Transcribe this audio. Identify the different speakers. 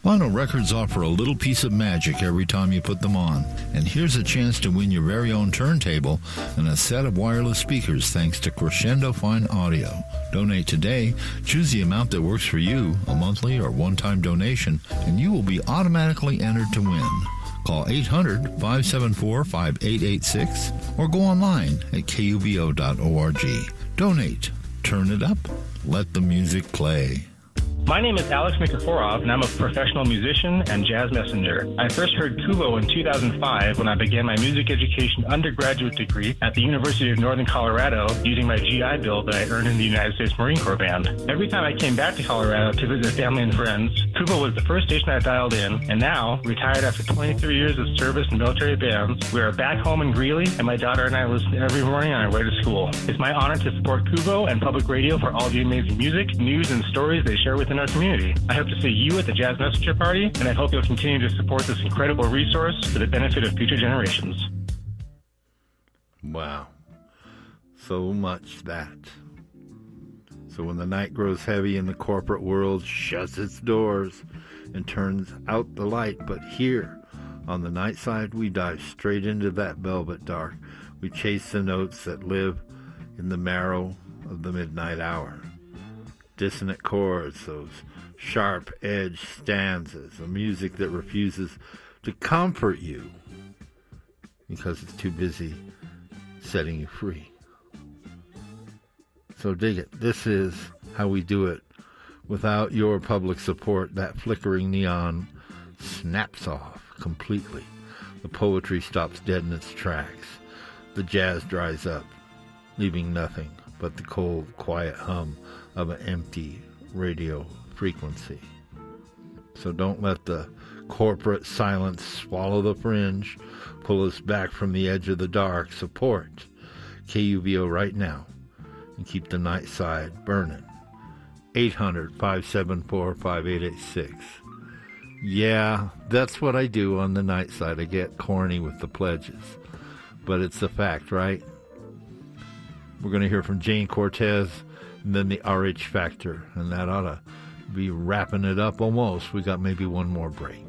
Speaker 1: Vinyl records offer a little piece of magic every time you put them on. And here's a chance to win your very own turntable and a set of wireless speakers thanks to Crescendo Fine Audio. Donate today, choose the amount that works for you, a monthly or one-time donation, and you will be automatically entered to win. Call 800-574-5886 or go online at kubo.org. Donate. Turn it up. Let the music play.
Speaker 2: My name is Alex Nikiforov, and I'm a professional musician and jazz messenger. I first heard Kubo in 2005 when I began my music education undergraduate degree at the University of Northern Colorado using my GI Bill that I earned in the United States Marine Corps Band. Every time I came back to Colorado to visit family and friends, Kubo was the first station I dialed in, and now, retired after 23 years of service in military bands, we are back home in Greeley, and my daughter and I listen every morning on our way to school. It's my honor to support Kubo and public radio for all the amazing music, news, and stories they share within our community. I hope to see you at the Jazz Messenger Party, and I hope you'll continue to support this incredible resource for the benefit of future generations.
Speaker 1: Wow. So much that. So when the night grows heavy and the corporate world shuts its doors and turns out the light, but here on the night side, we dive straight into that velvet dark. We chase the notes that live in the marrow of the midnight hour. Dissonant chords, those sharp-edged stanzas, the music that refuses to comfort you because it's too busy setting you free. So dig it. This is how we do it. Without your public support, that flickering neon snaps off completely. The poetry stops dead in its tracks. The jazz dries up, leaving nothing but the cold, quiet hum of an empty radio frequency. So don't let the corporate silence swallow the fringe, pull us back from the edge of the dark. Support KUVO right now and keep the night side burning. 800-574-5886. Yeah, that's what I do on the night side. I get corny with the pledges, but it's a fact, right? We're going to hear from Jane Cortez and then the RH Factor, and that ought to be wrapping it up almost. We got maybe one more break.